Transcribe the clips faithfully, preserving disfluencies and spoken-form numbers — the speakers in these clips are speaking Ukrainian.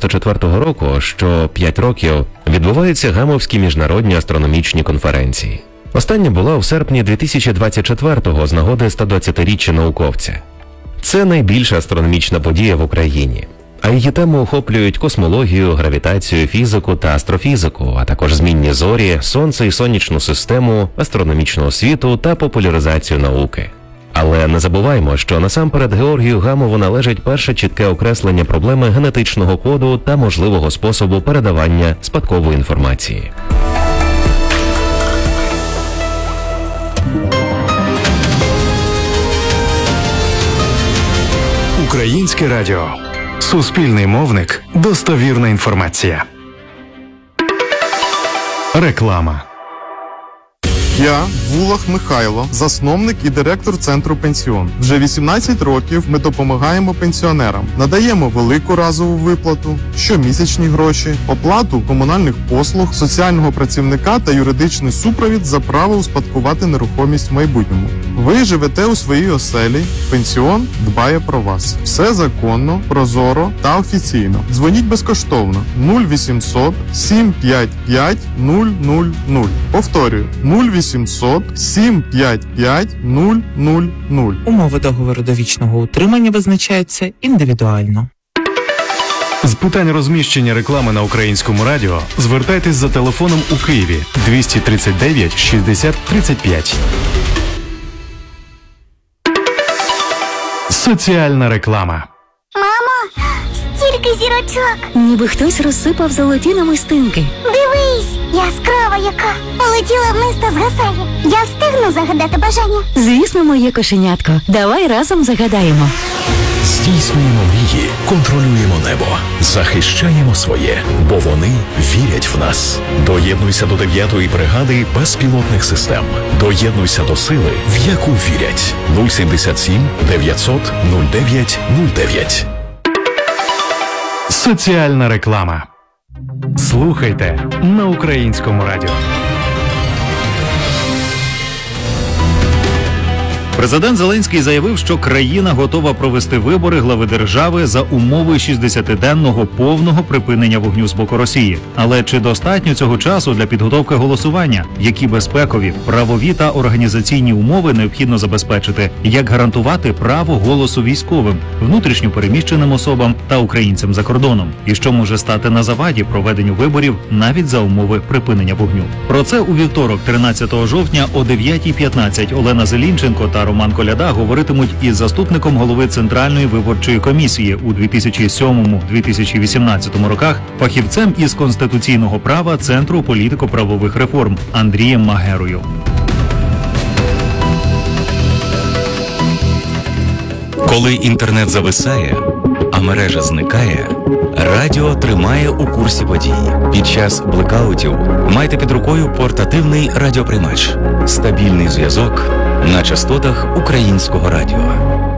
дев'яносто четвертого року, що п'ять років, відбуваються Гамовські міжнародні астрономічні конференції. Остання була у серпні дві тисячі двадцять четвертого з нагоди сто двадцятиріччя науковця. Це найбільша астрономічна подія в Україні. А її теми охоплюють космологію, гравітацію, фізику та астрофізику, а також змінні зорі, сонце і сонячну систему, астрономічну освіту та популяризацію науки. Але не забуваймо, що насамперед Георгію Гамову належить перше чітке окреслення проблеми генетичного коду та можливого способу передавання спадкової інформації. Українське радіо. Суспільний мовник. Достовірна інформація. Реклама. Я Вулах Михайло, засновник і директор Центру Пенсіон. Вже вісімнадцять років ми допомагаємо пенсіонерам. Надаємо велику разову виплату, щомісячні гроші, оплату комунальних послуг, соціального працівника та юридичний супровід за право успадкувати нерухомість в майбутньому. Ви живете у своїй оселі, пенсіон дбає про вас. Все законно, прозоро та офіційно. Дзвоніть безкоштовно нуль вісімсот сім п'ять п'ять нуль нуль нуль. Повторюю, нуль вісімсот сім п'ять п'ять нуль нуль нуль. Умови договору довічного утримання визначаються індивідуально. З питань розміщення реклами на Українському радіо звертайтесь за телефоном у Києві двісті тридцять дев'ять шістдесят тридцять п'ять. Соціальна реклама. Мамо, стільки зірочок. Ніби хтось розсипав золоті намистинки. Дивись, яскрава яка. Полетіла вниз та згасає. Я встигну загадати бажання. Звісно, моє кошенятко. Давай разом загадаємо. Здійснюємо мрії, контролюємо небо, захищаємо своє, бо вони вірять в нас. Доєднуйся до дев'ятої бригади безпілотних систем. Доєднуйся до сили, в яку вірять. нуль сімдесят сім дев'ятсот нуль дев'ять нуль дев'ять. Соціальна реклама. Слухайте на Українському радіо. Президент Зеленський заявив, що країна готова провести вибори глави держави за умови шістдесятиденного повного припинення вогню з боку Росії. Але чи достатньо цього часу для підготовки голосування? Які безпекові, правові та організаційні умови необхідно забезпечити? Як гарантувати право голосу військовим, внутрішньо переміщеним особам та українцям за кордоном? І що може стати на заваді проведенню виборів навіть за умови припинення вогню? Про це у вівторок, тринадцятого жовтня о дев'ятій п'ятнадцять Олена Зелінченко та Роман Коляда говоритимуть із заступником голови Центральної виборчої комісії у дві тисячі сьомому - дві тисячі вісімнадцятому роках, фахівцем із конституційного права Центру політико-правових реформ Андрієм Магерою. Коли інтернет зависає, а мережа зникає, радіо тримає у курсі подій. Під час блекаутів майте під рукою портативний радіоприймач. Стабільний зв'язок на частотах Українського радіо.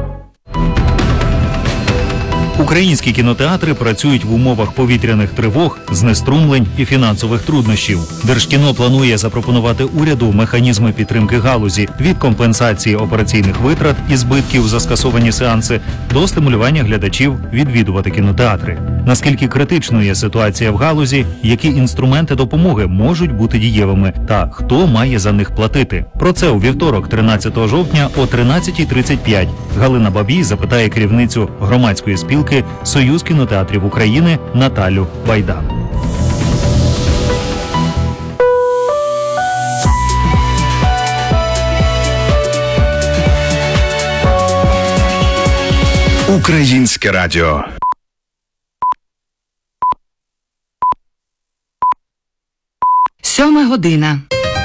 Українські кінотеатри працюють в умовах повітряних тривог, знеструмлень і фінансових труднощів. Держкіно планує запропонувати уряду механізми підтримки галузі від компенсації операційних витрат і збитків за скасовані сеанси до стимулювання глядачів відвідувати кінотеатри. Наскільки критичною є ситуація в галузі, які інструменти допомоги можуть бути дієвими та хто має за них платити? Про це у вівторок, тринадцятого жовтня о тринадцятій тридцять п'ять Галина Бабій запитає керівницю громадської спілки «Союз кінотеатрів України» Наталю Байдан. Українське радіо. Сьома година.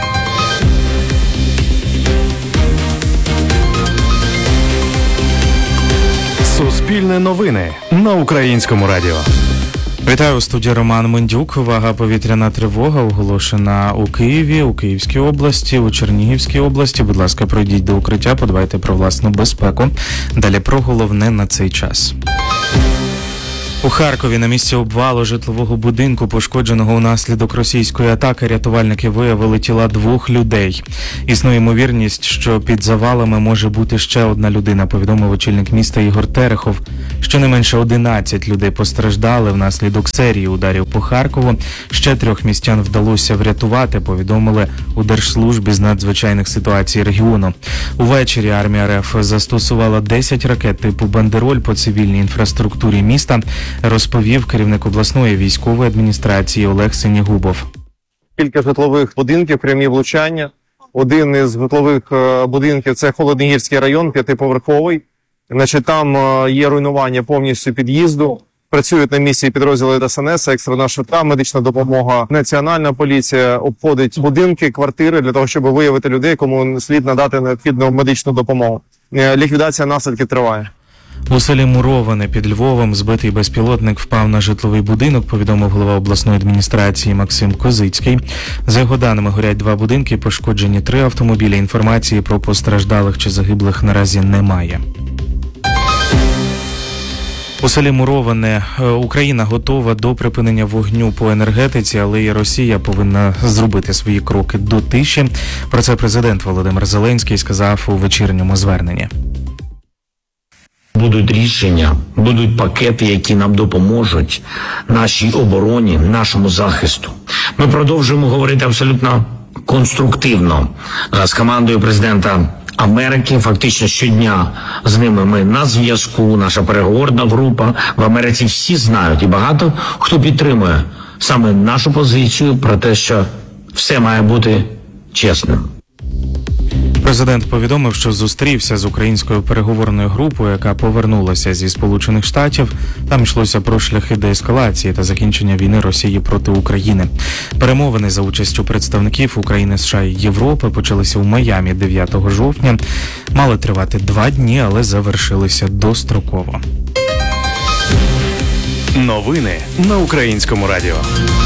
Суспільне новини на Українському радіо. Вітаю, у студії Роман Мендюк. Увага, повітряна тривога оголошена у Києві, у Київській області, у Чернігівській області. Будь ласка, пройдіть до укриття, подбайте про власну безпеку. Далі про головне на цей час. У Харкові на місці обвалу житлового будинку, пошкодженого унаслідок російської атаки, рятувальники виявили тіла двох людей. Існує ймовірність, що під завалами може бути ще одна людина, повідомив очільник міста Ігор Терехов. Щонайменше одинадцять людей постраждали внаслідок серії ударів по Харкову. Ще трьох містян вдалося врятувати, повідомили у Держслужбі з надзвичайних ситуацій регіону. Увечері армія РФ застосувала десять ракет типу «Бандероль» по цивільній інфраструктурі міста, розповів керівник обласної військової адміністрації Олег Синігубов. Кілька житлових будинків, прямі влучання. Один із житлових е, будинків – це Холодногірський район, п'ятиповерховий. Значить, там е, є руйнування повністю під'їзду. Працюють на місці підрозділи ДСНС, екстрена швидка, медична допомога. Національна поліція обходить будинки, квартири для того, щоб виявити людей, кому слід надати необхідну медичну допомогу. Е, ліквідація наслідків триває. У селі Муроване під Львовом збитий безпілотник впав на житловий будинок, повідомив голова обласної адміністрації Максим Козицький. За його даними, горять два будинки, пошкоджені три автомобілі. Інформації про постраждалих чи загиблих наразі немає. У селі Муроване Україна готова до припинення вогню по енергетиці, але і Росія повинна зробити свої кроки до тиші. Про це президент Володимир Зеленський сказав у вечірньому зверненні. Будуть рішення, будуть пакети, які нам допоможуть нашій обороні, нашому захисту. Ми продовжуємо говорити абсолютно конструктивно з командою президента Америки. Фактично щодня з ними ми на зв'язку, наша переговорна група. В Америці всі знають і багато хто підтримує саме нашу позицію про те, що все має бути чесним. Президент повідомив, що зустрівся з українською переговорною групою, яка повернулася зі Сполучених Штатів. Там йшлося про шляхи деескалації та закінчення війни Росії проти України. Перемовини за участю представників України, США і Європи почалися у Майамі дев'ятого жовтня. Мали тривати два дні, але завершилися достроково. Новини на Українському радіо.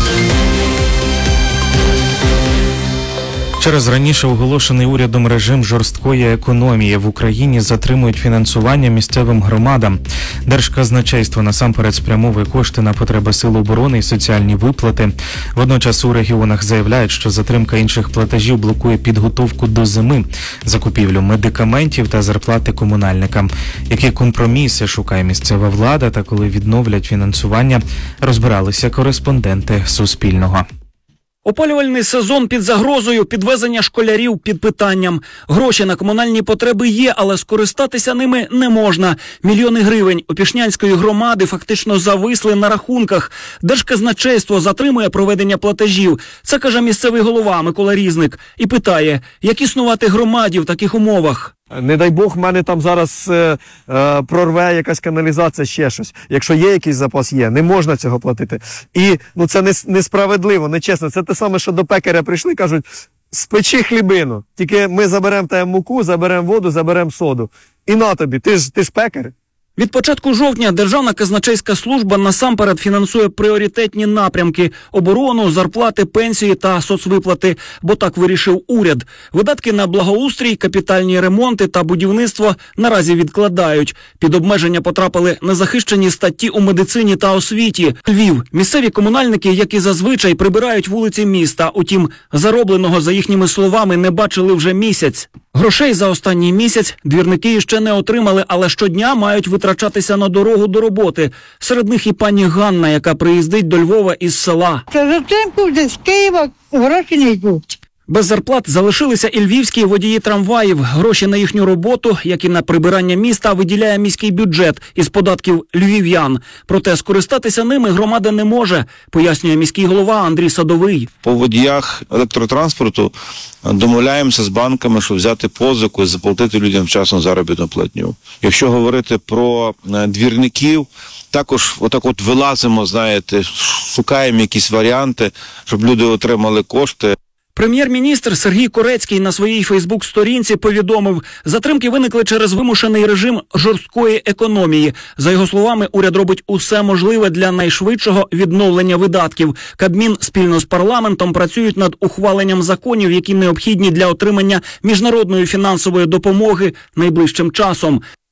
Через раніше оголошений урядом режим жорсткої економії в Україні затримують фінансування місцевим громадам. Держказначейство насамперед спрямовує кошти на потреби сил оборони і соціальні виплати. Водночас у регіонах заявляють, що затримка інших платежів блокує підготовку до зими, закупівлю медикаментів та зарплати комунальникам. Які компроміси шукає місцева влада та коли відновлять фінансування, розбиралися кореспонденти Суспільного. Опалювальний сезон під загрозою, підвезення школярів під питанням. Гроші на комунальні потреби є, але скористатися ними не можна. Мільйони гривень Опішнянської громади фактично зависли на рахунках. Держказначейство затримує проведення платежів. Це каже місцевий голова Микола Різник. І питає, як існувати громаді в таких умовах? Не дай Бог, в мене там зараз е, е, прорве якась каналізація, ще щось. Якщо є якийсь запас, є. Не можна цього платити. І ну, це не, несправедливо, нечесно. Це те саме, що до пекаря прийшли, кажуть, спечи хлібину. Тільки ми заберемо тебе муку, заберемо воду, заберемо соду. І на тобі, ти ж, ти ж пекар. Від початку жовтня Державна казначейська служба насамперед фінансує пріоритетні напрямки – оборону, зарплати, пенсії та соцвиплати, бо так вирішив уряд. Видатки на благоустрій, капітальні ремонти та будівництво наразі відкладають. Під обмеження потрапили незахищені статті у медицині та освіті. Львів. Місцеві комунальники, як і зазвичай, прибирають вулиці міста. Утім, заробленого, за їхніми словами, не бачили вже місяць. Грошей за останній місяць двірники ще не отримали, але щодня мають витрачатися на дорогу до роботи. Серед них і пані Ганна, яка приїздить до Львова із села. Це затримку з Києва гроші не йдуть. Без зарплат залишилися і львівські водії трамваїв. Гроші на їхню роботу, як і на прибирання міста, виділяє міський бюджет із податків львів'ян. Проте скористатися ними громада не може, пояснює міський голова Андрій Садовий. По водіях електротранспорту домовляємося з банками, щоб взяти позику і заплатити людям вчасно заробітну платню. Якщо говорити про двірників, також отак от вилазимо, знаєте, шукаємо якісь варіанти, щоб люди отримали кошти. Прем'єр-міністр Сергій Корецький на своїй фейсбук-сторінці повідомив, затримки виникли через вимушений режим жорсткої економії. За його словами, уряд робить усе можливе для найшвидшого відновлення видатків. Кабмін спільно з парламентом працюють над ухваленням законів, які необхідні для отримання міжнародної фінансової допомоги найближчим часом.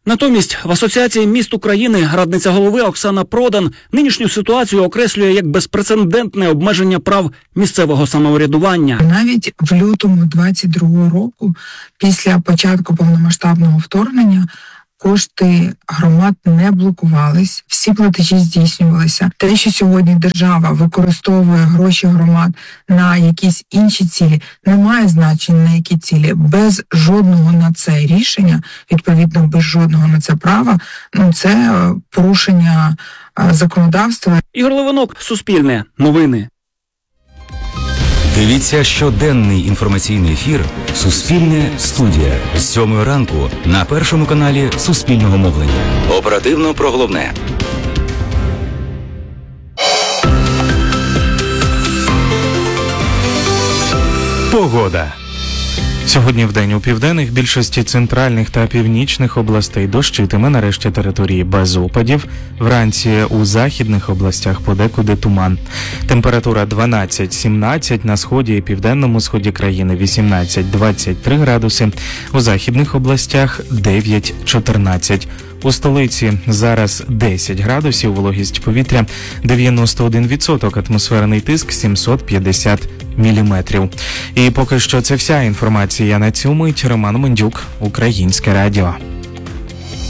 Натомість в Асоціації міст України радниця голови Оксана Продан нинішню ситуацію окреслює як безпрецедентне обмеження прав місцевого самоврядування. Навіть в лютому двадцять другого року, після початку повномасштабного вторгнення, кошти громад не блокувались, всі платежі здійснювалися. Те, що сьогодні держава використовує гроші громад на якісь інші цілі, не має значення на які цілі. Без жодного на це рішення, відповідно, без жодного на це права, ну це е, порушення е, законодавства. Ігор Левинок, Суспільне, новини. Дивіться щоденний інформаційний ефір «Суспільне студія» з сьомої ранку на першому каналі Суспільного мовлення. Оперативно про головне. Погода. Сьогодні вдень у південних, більшості центральних та північних областей дощитиме, нарешті території без опадів. Вранці у західних областях подекуди туман. Температура дванадцять-сімнадцять, на сході і південному сході країни вісімнадцять-двадцять три градуси, у західних областях дев'ять-чотирнадцять. У столиці зараз десять градусів, вологість повітря дев'яносто один відсоток, атмосферний тиск сімсот п'ятдесят міліметрів. І поки що це вся інформація на цю мить. Роман Мендюк, Українське радіо.